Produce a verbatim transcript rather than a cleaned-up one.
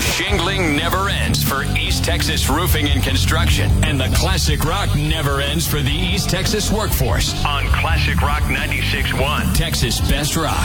Shingling never ends for East Texas Roofing and Construction. And the Classic Rock never ends for the East Texas workforce on Classic Rock ninety-six point one, Texas Best Rock.